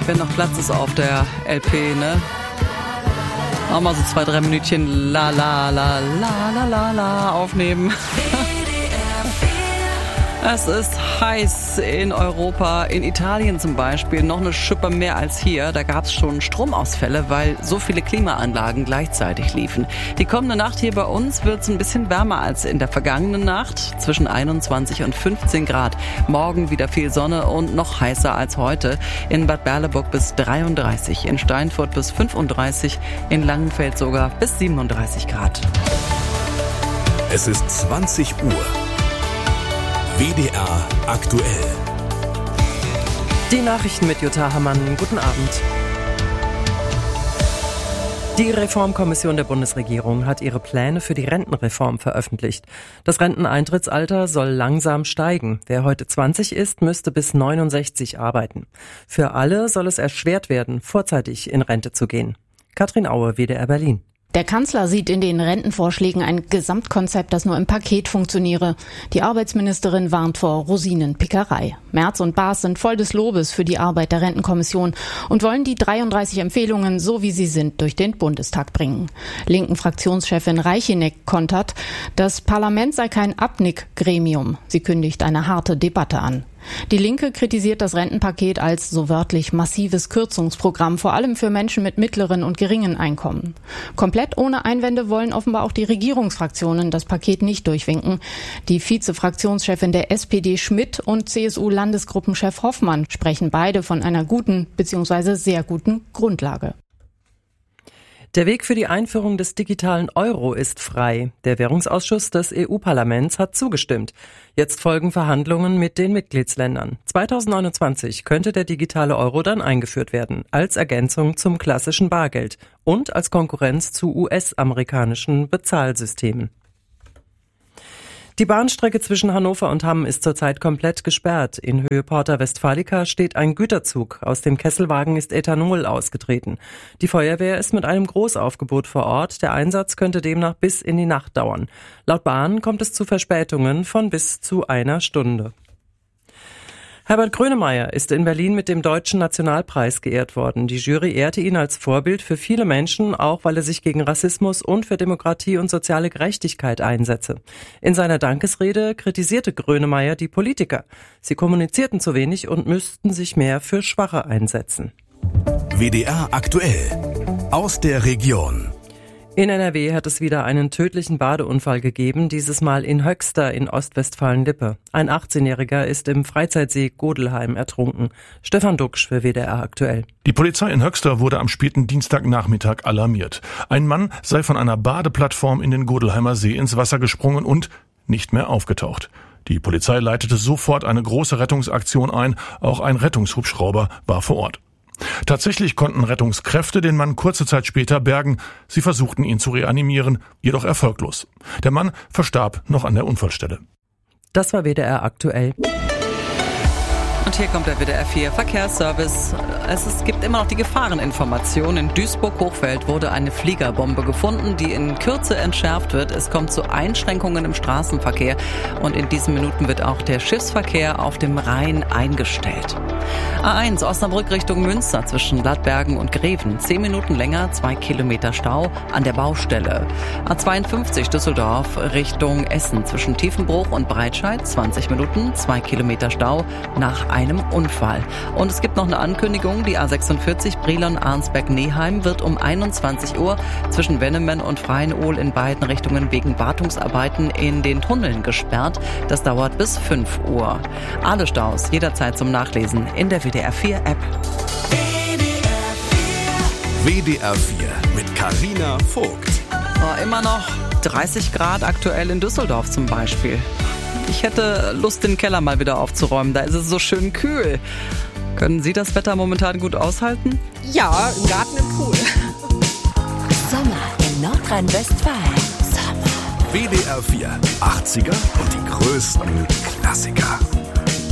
wenn noch Platz ist auf der LP, ne? Auch mal so 2-3 Minütchen la la la la la la la aufnehmen. Es ist heiß in Europa, in Italien zum Beispiel, noch eine Schippe mehr als hier. Da gab es schon Stromausfälle, weil so viele Klimaanlagen gleichzeitig liefen. Die kommende Nacht hier bei uns wird es ein bisschen wärmer als in der vergangenen Nacht, zwischen 21 und 15 Grad. Morgen wieder viel Sonne und noch heißer als heute. In Bad Berleburg bis 33, in Steinfurt bis 35, in Langenfeld sogar bis 37 Grad. Es ist 20 Uhr. WDR aktuell. Die Nachrichten mit Jutta Hammann. Guten Abend. Die Reformkommission der Bundesregierung hat ihre Pläne für die Rentenreform veröffentlicht. Das Renteneintrittsalter soll langsam steigen. Wer heute 20 ist, müsste bis 69 arbeiten. Für alle soll es erschwert werden, vorzeitig in Rente zu gehen. Katrin Aue, WDR Berlin. Der Kanzler sieht in den Rentenvorschlägen ein Gesamtkonzept, das nur im Paket funktioniere. Die Arbeitsministerin warnt vor Rosinenpickerei. Merz und Baas sind voll des Lobes für die Arbeit der Rentenkommission und wollen die 33 Empfehlungen, so wie sie sind, durch den Bundestag bringen. Linken Fraktionschefin Reicheneck kontert, das Parlament sei kein Abnickgremium. Sie kündigt eine harte Debatte an. Die Linke kritisiert das Rentenpaket als so wörtlich massives Kürzungsprogramm, vor allem für Menschen mit mittleren und geringen Einkommen. Komplett ohne Einwände wollen offenbar auch die Regierungsfraktionen das Paket nicht durchwinken. Die Vize-Fraktionschefin der SPD Schmidt und CSU-Landesgruppenchef Hoffmann sprechen beide von einer guten bzw. sehr guten Grundlage. Der Weg für die Einführung des digitalen Euro ist frei. Der Währungsausschuss des EU-Parlaments hat zugestimmt. Jetzt folgen Verhandlungen mit den Mitgliedsländern. 2029 könnte der digitale Euro dann eingeführt werden, als Ergänzung zum klassischen Bargeld und als Konkurrenz zu US-amerikanischen Bezahlsystemen. Die Bahnstrecke zwischen Hannover und Hamm ist zurzeit komplett gesperrt. In Höhe Porta Westfalica steht ein Güterzug. Aus dem Kesselwagen ist Ethanol ausgetreten. Die Feuerwehr ist mit einem Großaufgebot vor Ort. Der Einsatz könnte demnach bis in die Nacht dauern. Laut Bahn kommt es zu Verspätungen von bis zu einer Stunde. Herbert Grönemeyer ist in Berlin mit dem Deutschen Nationalpreis geehrt worden. Die Jury ehrte ihn als Vorbild für viele Menschen, auch weil er sich gegen Rassismus und für Demokratie und soziale Gerechtigkeit einsetze. In seiner Dankesrede kritisierte Grönemeyer die Politiker. Sie kommunizierten zu wenig und müssten sich mehr für Schwache einsetzen. WDR aktuell. Aus der Region. In NRW hat es wieder einen tödlichen Badeunfall gegeben, dieses Mal in Höxter in Ostwestfalen-Lippe. Ein 18-Jähriger ist im Freizeitsee Godelheim ertrunken. Stefan Duxch für WDR aktuell. Die Polizei in Höxter wurde am späten Dienstagnachmittag alarmiert. Ein Mann sei von einer Badeplattform in den Godelheimer See ins Wasser gesprungen und nicht mehr aufgetaucht. Die Polizei leitete sofort eine große Rettungsaktion ein. Auch ein Rettungshubschrauber war vor Ort. Tatsächlich konnten Rettungskräfte den Mann kurze Zeit später bergen. Sie versuchten ihn zu reanimieren, jedoch erfolglos. Der Mann verstarb noch an der Unfallstelle. Das war WDR aktuell. Und hier kommt der WDR 4 Verkehrsservice. Es gibt immer noch die Gefahreninformation. In Duisburg-Hochfeld wurde eine Fliegerbombe gefunden, die in Kürze entschärft wird. Es kommt zu Einschränkungen im Straßenverkehr. Und in diesen Minuten wird auch der Schiffsverkehr auf dem Rhein eingestellt. A1 Osnabrück Richtung Münster zwischen Lattbergen und Greven. 10 Minuten länger, 2 Kilometer Stau an der Baustelle. A52 Düsseldorf Richtung Essen zwischen Tiefenbruch und Breitscheid. 20 Minuten, 2 Kilometer Stau nach einem Unfall. Und es gibt noch eine Ankündigung, die A46 Brilon-Arnsberg-Neheim wird um 21 Uhr zwischen Wennemen und Freienohl in beiden Richtungen wegen Wartungsarbeiten in den Tunneln gesperrt. Das dauert bis 5 Uhr. Alle Staus jederzeit zum Nachlesen in der WDR 4 App. WDR 4 mit Carina Vogt. Immer noch 30 Grad aktuell in Düsseldorf zum Beispiel. Ich hätte Lust, den Keller mal wieder aufzuräumen. Da ist es so schön kühl. Können Sie das Wetter momentan gut aushalten? Ja, im Garten, im Pool. Sommer in Nordrhein-Westfalen. WDR 4, 80er und die größten Klassiker.